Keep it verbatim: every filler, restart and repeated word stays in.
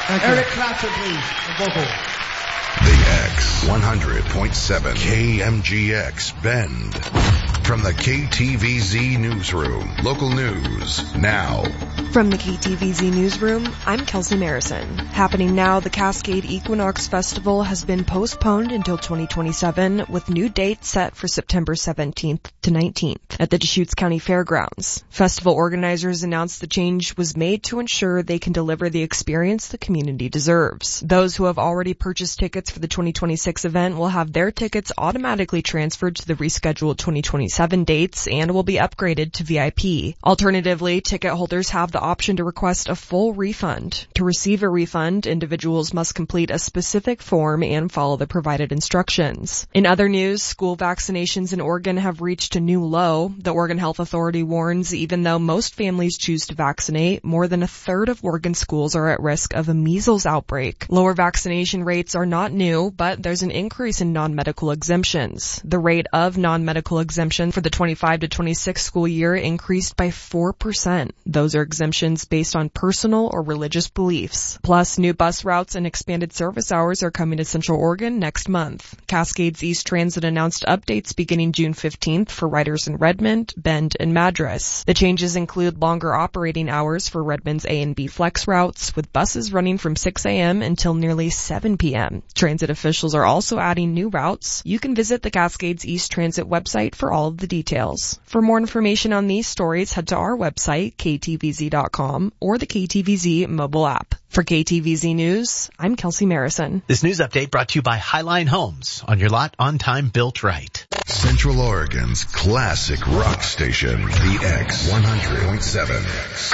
Eric Clapton, please, the vocal. The X one hundred point seven K M G X Bend. From the K T V Z Newsroom. Local news now. From the K T V Z Newsroom, I'm Kelsey Marison. Happening now, the Cascade Equinox Festival has been postponed until twenty twenty-seven, with new dates set for September seventeenth to nineteenth at the Deschutes County Fairgrounds. Festival organizers announced the change was made to ensure they can deliver the experience the community deserves. Those who have already purchased tickets for the twenty twenty-six event will have their tickets automatically transferred to the rescheduled twenty twenty-seven dates and will be upgraded to V I P. Alternatively, ticket holders have the option to request a full refund. To receive a refund, individuals must complete a specific form and follow the provided instructions. In other news, school vaccinations in Oregon have reached a new low. The Oregon Health Authority warns even though most families choose to vaccinate, more than a third of Oregon schools are at risk of a measles outbreak. Lower vaccination rates are not new, but there's an increase in non-medical exemptions. The rate of non-medical exemption for the twenty-five to twenty-six school year increased by four percent. Those are exemptions based on personal or religious beliefs. Plus, new bus routes and expanded service hours are coming to Central Oregon next month. Cascades East Transit announced updates beginning June fifteenth for riders in Redmond, Bend, and Madras. The changes include longer operating hours for Redmond's A and B flex routes, with buses running from six a.m. until nearly seven p.m. Transit officials are also adding new routes. You can visit the Cascades East Transit website for all of the details. For more information on these stories, head to our website, K T V Z dot com, or the K T V Z mobile app. For K T V Z News, I'm Kelsey Marison. This news update brought to you by Highline Homes. On your lot, on time, built right. Central Oregon's classic rock station, the X one hundred point seven.